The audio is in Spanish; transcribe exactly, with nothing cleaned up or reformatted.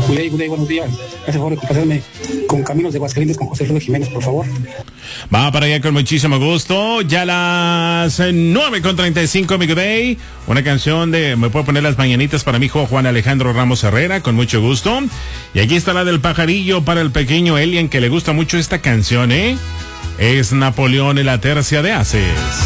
Gudey, Gudey, buenos días. Hace favor de complacerme con Caminos de Aguascalientes con José Luis Jiménez, por favor. Va para allá con muchísimo gusto. Ya las nueve con treinta y cinco, mi Gudey. Una canción de Me puedo poner las mañanitas para mi hijo Juan Alejandro Ramos Herrera, con mucho gusto. Y aquí está la del pajarillo para el pequeño Elian, que le gusta mucho esta canción, ¿eh? Es Napoleón en la tercia de Aces.